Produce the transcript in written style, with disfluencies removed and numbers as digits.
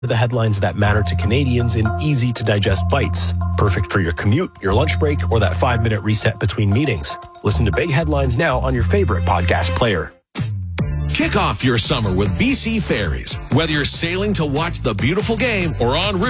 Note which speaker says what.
Speaker 1: The headlines that matter to Canadians in easy-to-digest bites. Perfect for your commute, your lunch break, or that 5-minute reset between meetings. Listen to Big Headlines now on your favorite podcast player.
Speaker 2: Kick off your summer with BC Ferries. Whether you're sailing to watch the beautiful game or en route